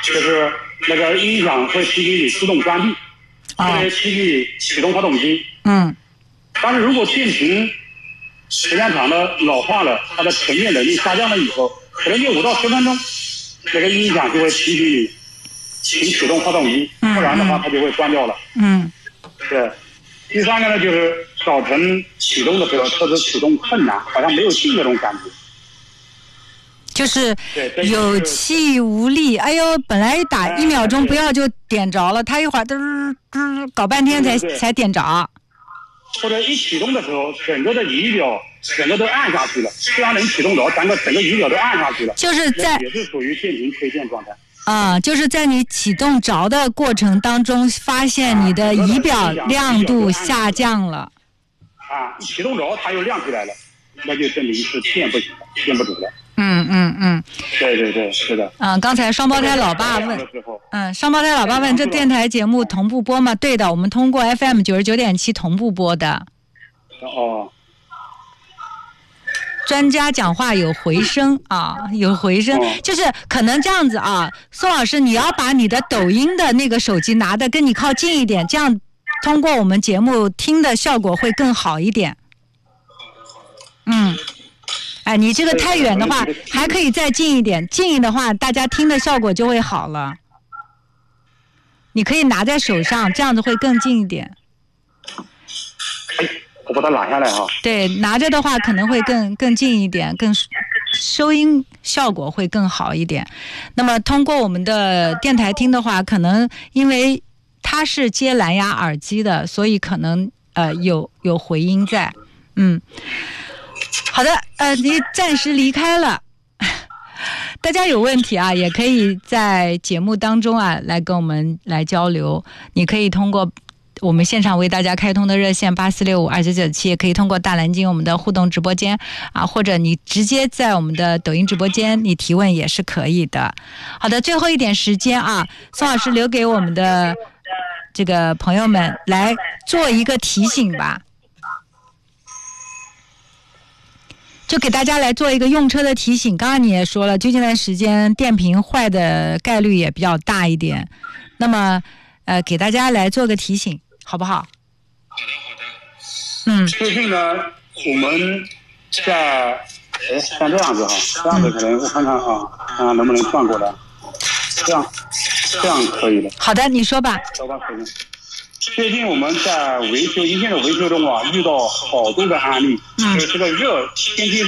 就是那个音响会提醒你自动关闭，会提醒你启动发动机。但是如果电瓶时间长了老化了，它的沉淀能力下降了以后，可能就5到10分钟，那个音响就会提醒你请启动发动机，不然的话它就会关掉了。对。第三个呢，就是早晨启动的时候，车子启动困难，好像没有劲那种感觉， 就是有气无力。哎呦，本来打1秒钟不要就点着了，它一会儿搞半天才点着。 或者一启动的时候，整个的仪表整个都按下去了，虽然能启动着，整个仪表都按下去了， 就是在也是属于电瓶缺陷状态。 就是在你启动着的过程当中，发现你的仪表亮度下降了。 一启动着它又亮起来了，那就证明是电不行了，电不足了。对，是的。 刚才双胞胎老爸问，双胞胎老爸问，这电台节目同步播吗？对的，我们通过 FM 99.7同步播的。专家讲话有回声有回声，就是可能这样子宋老师，你要把你的抖音的那个手机拿得跟你靠近一点，这样通过我们节目听的效果会更好一点。你这个太远的话还可以再近一点，近的话大家听的效果就会好了。你可以拿在手上，这样子会更近一点。 我把它拿下来对，拿着的话可能会更近一点，更收音效果会更好一点。那么通过我们的电台听的话，可能因为它是接蓝牙耳机的，所以可能有回音在。好的，你暂时离开了。大家有问题也可以在节目当中来跟我们来交流。你可以通过我们现场为大家开通的热线84652997，也可以通过大蓝鲸我们的互动直播间或者你直接在我们的抖音直播间你提问也是可以的。好的，最后一点时间宋老师留给我们的这个朋友们来做一个提醒吧，就给大家来做一个用车的提醒。刚刚你也说了，就近段时间电瓶坏的概率也比较大一点，那么给大家来做个提醒，好不好？ 好的。最近呢，我们在像这样子这样子可能我看看看看能不能转过来，这样可以的。 好的，你说吧。 最近我们在维修一线的维修中遇到好多个案例，就是这个天气